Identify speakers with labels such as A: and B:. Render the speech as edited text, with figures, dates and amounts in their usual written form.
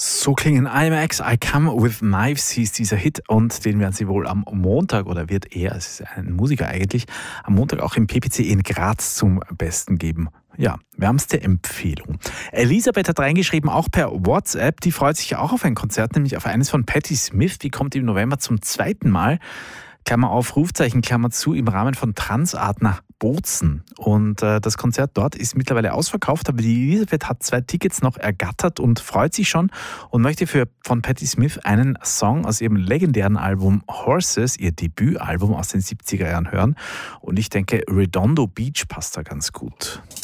A: So klingen IMAX, I Come With Knives hieß dieser Hit und den werden Sie wohl am Montag, oder wird er, es ist ein Musiker eigentlich, am Montag auch im PPC in Graz zum Besten geben. Ja, wärmste Empfehlung. Elisabeth hat reingeschrieben, auch per WhatsApp, die freut sich auch auf ein Konzert, nämlich auf eines von Patti Smith, die kommt im November zum zweiten Mal. Klammer auf, Rufzeichen, Klammer zu, im Rahmen von Transart nach Bozen. Und das Konzert dort ist mittlerweile ausverkauft, aber die Elisabeth hat 2 Tickets noch ergattert und freut sich schon und möchte von Patti Smith einen Song aus ihrem legendären Album Horses, ihr Debütalbum aus den 70er Jahren hören. Und ich denke, Redondo Beach passt da ganz gut.